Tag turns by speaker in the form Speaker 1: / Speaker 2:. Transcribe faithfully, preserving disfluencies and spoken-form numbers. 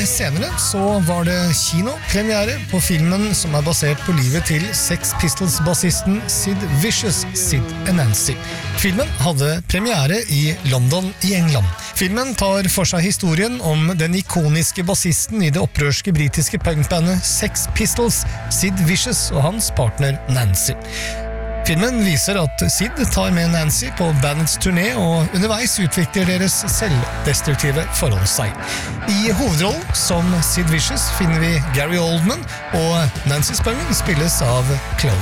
Speaker 1: Senere så var det kinopremiere på filmen som er basert på livet til Sex Pistols-bassisten Sid Vicious, Sid and Nancy. Filmen hadde premiere i London i England. Filmen tar for seg historien om den ikoniske bassisten i det opprørske britiske punkbandet Sex Pistols, Sid Vicious og hans partner Nancy. Filmen viser at Sid tar med Nancy på bandets turné, og underveis utvikler deres selvdestruktive forhold seg. I hovedrollen som Sid Vicious finner vi Gary Oldman, og Nancy Spungen spilles av Chloe